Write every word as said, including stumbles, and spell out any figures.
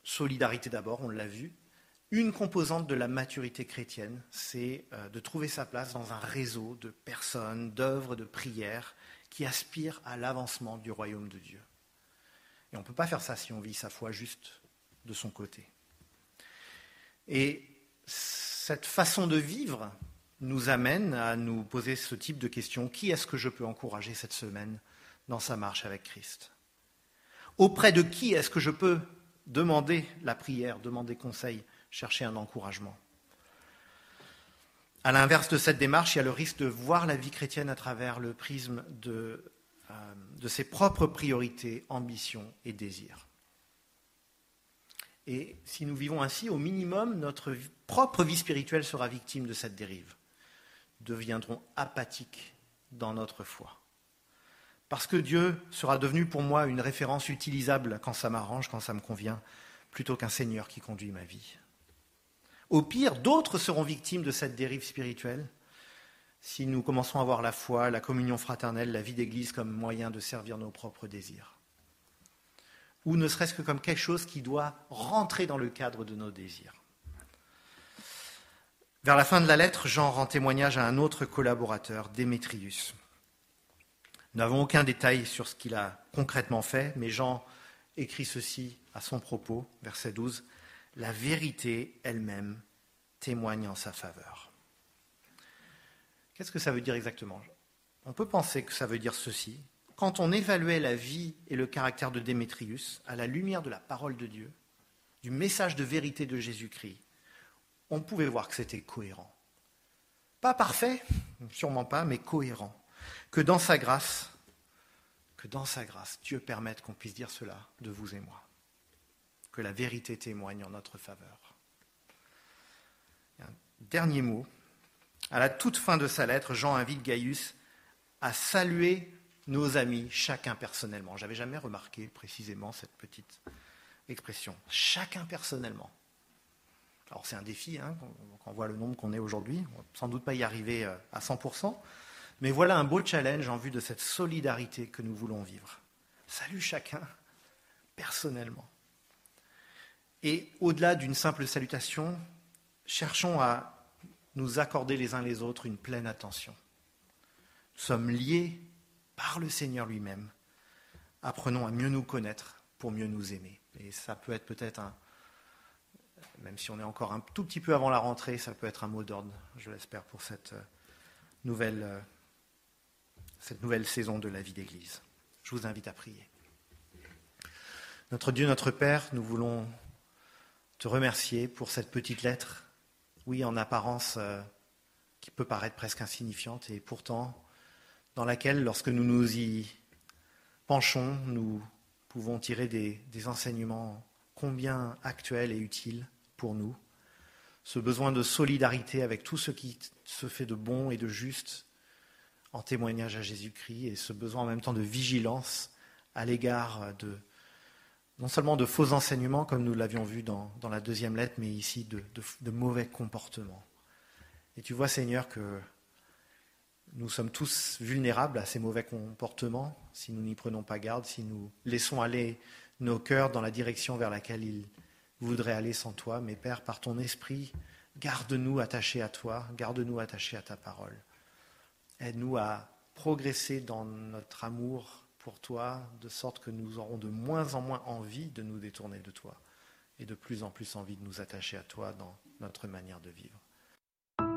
solidarité d'abord, on l'a vu. Une composante de la maturité chrétienne, c'est de trouver sa place dans un réseau de personnes, d'œuvres, de prières qui aspirent à l'avancement du royaume de Dieu. Et on ne peut pas faire ça si on vit sa foi juste de son côté. Et cette façon de vivre nous amène à nous poser ce type de questions. Qui est-ce que je peux encourager cette semaine dans sa marche avec Christ ? Auprès de qui est-ce que je peux demander la prière, demander conseil, chercher un encouragement ? À l'inverse de cette démarche, il y a le risque de voir la vie chrétienne à travers le prisme de, euh, de ses propres priorités, ambitions et désirs. Et si nous vivons ainsi, au minimum, notre propre vie spirituelle sera victime de cette dérive. Nous deviendrons apathiques dans notre foi. Parce que Dieu sera devenu pour moi une référence utilisable quand ça m'arrange, quand ça me convient, plutôt qu'un Seigneur qui conduit ma vie. Au pire, d'autres seront victimes de cette dérive spirituelle si nous commençons à voir la foi, la communion fraternelle, la vie d'église comme moyen de servir nos propres désirs. Ou ne serait-ce que comme quelque chose qui doit rentrer dans le cadre de nos désirs. Vers la fin de la lettre, Jean rend témoignage à un autre collaborateur, Démétrius. Nous n'avons aucun détail sur ce qu'il a concrètement fait, mais Jean écrit ceci à son propos, verset douze. « La vérité elle-même témoigne en sa faveur. » Qu'est-ce que ça veut dire exactement ? On peut penser que ça veut dire ceci. Quand on évaluait la vie et le caractère de Démétrius à la lumière de la parole de Dieu, du message de vérité de Jésus-Christ, on pouvait voir que c'était cohérent. Pas parfait, sûrement pas, mais cohérent. Que dans sa grâce, que dans sa grâce, Dieu permette qu'on puisse dire cela de vous et moi. Que la vérité témoigne en notre faveur. Et un dernier mot. À la toute fin de sa lettre, Jean invite Gaius à saluer nos amis, chacun personnellement. Je n'avais jamais remarqué précisément cette petite expression. Chacun personnellement. Alors c'est un défi, hein, quand on voit le nombre qu'on est aujourd'hui. On ne va sans doute pas y arriver à cent pour cent. Mais voilà un beau challenge en vue de cette solidarité que nous voulons vivre. Salut chacun, personnellement. Et au-delà d'une simple salutation, cherchons à nous accorder les uns les autres une pleine attention. Nous sommes liés par le Seigneur lui-même. Apprenons à mieux nous connaître pour mieux nous aimer. Et ça peut être peut-être un, même si on est encore un tout petit peu avant la rentrée, ça peut être un mot d'ordre, je l'espère, pour cette nouvelle, cette nouvelle saison de la vie d'Église. Je vous invite à prier. Notre Dieu, notre Père, nous voulons te remercier pour cette petite lettre, oui, en apparence, euh, qui peut paraître presque insignifiante, et pourtant, dans laquelle, lorsque nous nous y penchons, nous pouvons tirer des, des enseignements combien actuels et utiles pour nous. Ce besoin de solidarité avec tout ce qui se fait de bon et de juste en témoignage à Jésus-Christ, et ce besoin en même temps de vigilance à l'égard de non seulement de faux enseignements, comme nous l'avions vu dans, dans la deuxième lettre, mais ici de, de, de mauvais comportements. Et tu vois, Seigneur, que nous sommes tous vulnérables à ces mauvais comportements, si nous n'y prenons pas garde, si nous laissons aller nos cœurs dans la direction vers laquelle ils voudraient aller sans toi. Mais Père, par ton esprit, garde-nous attachés à toi, garde-nous attachés à ta parole. Aide-nous à progresser dans notre amour pour toi, de sorte que nous aurons de moins en moins envie de nous détourner de toi et de plus en plus envie de nous attacher à toi dans notre manière de vivre.